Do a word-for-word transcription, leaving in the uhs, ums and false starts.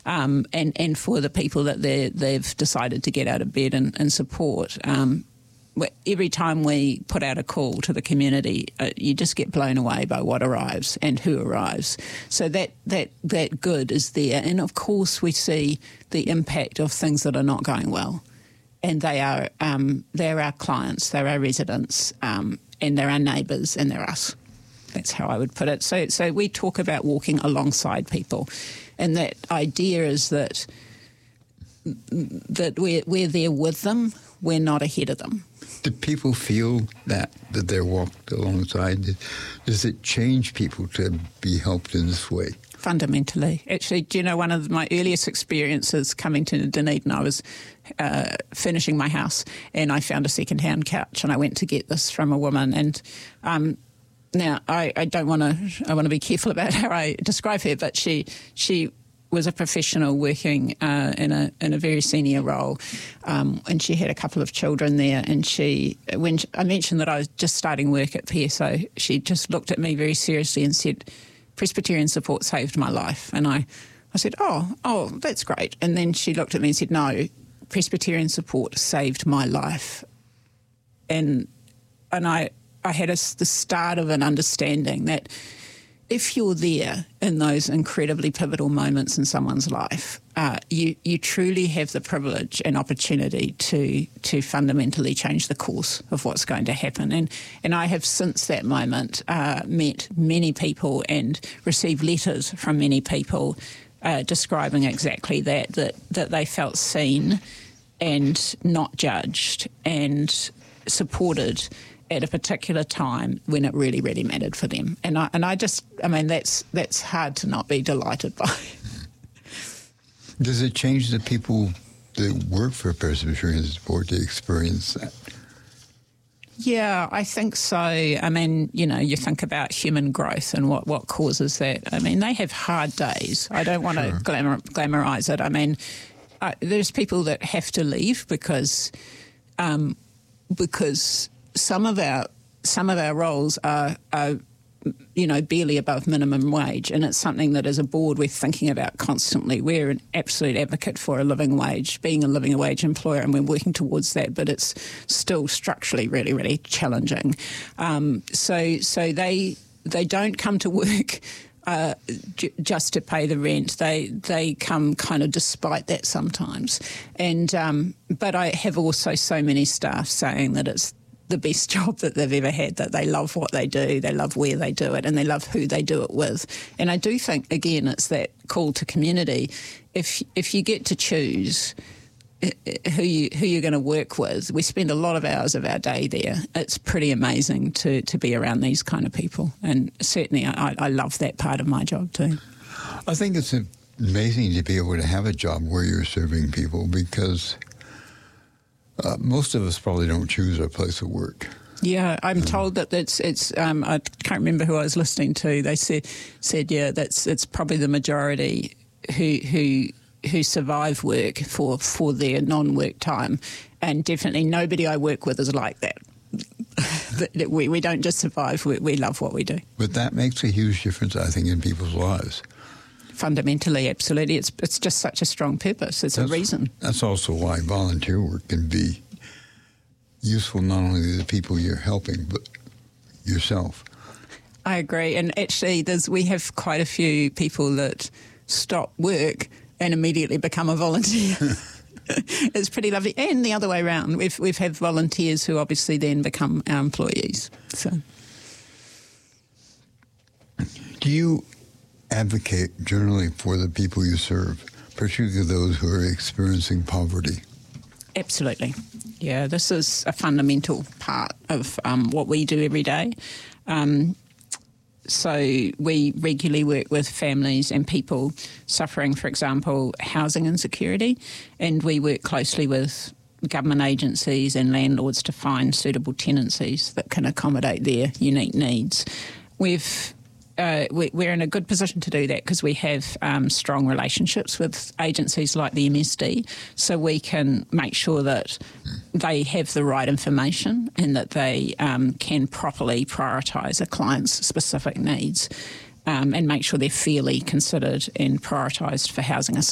um, and, and for the people that they've decided to get out of bed and, and support. Um, every time we put out a call to the community, uh, you just get blown away by what arrives and who arrives. So that, that, that good is there. And of course we see the impact of things that are not going well. And they are um, they're our clients, they're our residents, um, and they're our neighbours, and they're us. That's how I would put it. So, so we talk about walking alongside people, and that idea is that that we're we're there with them. We're not ahead of them. Do people feel that that they're walked alongside? Does it change people to be helped in this way? Fundamentally. Actually, do you know, one of my earliest experiences coming to Dunedin, I was uh, finishing my house and I found a second-hand couch, and I went to get this from a woman. And um, now I, I don't want to, I want to be careful about how I describe her, but she she was a professional working uh, in a in a very senior role, um, and she had a couple of children there. And she, when I mentioned that I was just starting work at P S O, she just looked at me very seriously and said, "Presbyterian support saved my life." And I, I said, oh, oh, that's great. And then she looked at me and said, "No, Presbyterian support saved my life." And and I, I had a, the start of an understanding that if you're there in those incredibly pivotal moments in someone's life, uh, you, you truly have the privilege and opportunity to to fundamentally change the course of what's going to happen. And and I have since that moment uh, met many people and received letters from many people uh, describing exactly that, that, that they felt seen and not judged and supported at a particular time when it really, really mattered for them. And I and I just, I mean, that's that's hard to not be delighted by. Does it change the people that work for Presbyterian support to experience that? Yeah, I think so. I mean, you know, you think about human growth and what, what causes that. I mean, they have hard days. I don't want sure. to glamour, glamorise it. I mean, uh, there's people that have to leave because um, because some of our some of our roles are, are, you know, barely above minimum wage, and it's something that as a board we're thinking about constantly. We're an absolute advocate for a living wage, being a living wage employer, and we're working towards that, but it's still structurally really, really challenging. Um, so so they they don't come to work uh, j- just to pay the rent. They they come kind of despite that sometimes. And um, but I have also so many staff saying that it's the best job that they've ever had, that they love what they do, they love where they do it, and they love who they do it with. And I do think, again, it's that call to community. If if you get to choose who, you, who you're going to work with, we spend a lot of hours of our day there. It's pretty amazing to, to be around these kind of people. And certainly I, I love that part of my job too. I think it's amazing to be able to have a job where you're serving people, because Uh, most of us probably don't choose our place of work. Yeah, I'm um, told that it's, it's um, I can't remember who I was listening to. They said, said yeah, that's it's probably the majority who who who survive work for, for their non-work time. And definitely nobody I work with is like that. we, we don't just survive, we, we love what we do. But that makes a huge difference, I think, in people's lives. Fundamentally, absolutely. It's it's just such a strong purpose. It's that's, a reason. That's also why volunteer work can be useful not only to the people you're helping, but yourself. I agree. And actually, there's we have quite a few people that stop work and immediately become a volunteer. It's pretty lovely. And the other way around. We've, we've had volunteers who obviously then become our employees. So, do you advocate generally for the people you serve, particularly those who are experiencing poverty? Absolutely. Yeah, this is a fundamental part of um, what we do every day. Um, so we regularly work with families and people suffering, for example, housing insecurity, and we work closely with government agencies and landlords to find suitable tenancies that can accommodate their unique needs. We've Uh, we're in a good position to do that because we have um, strong relationships with agencies like the M S D, so we can make sure that they have the right information and that they um, can properly prioritise a client's specific needs um, and make sure they're fairly considered and prioritised for housing assistance.